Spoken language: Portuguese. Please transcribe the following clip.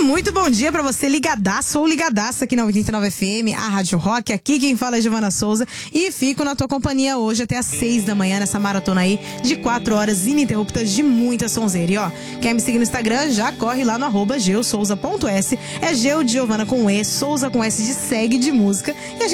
muito bom dia pra você, ligadaço ou ligadaça aqui na 89 FM, a Rádio Rock. Aqui quem fala é Giovana Souza e fico na tua companhia hoje até às 6 da manhã nessa maratona aí de 4 horas ininterruptas de muita sonzeira. E ó, quer me seguir no Instagram? Já corre lá no @geosouza.s. É Geo de Giovana com E, Souza com S de segue de música. E a gente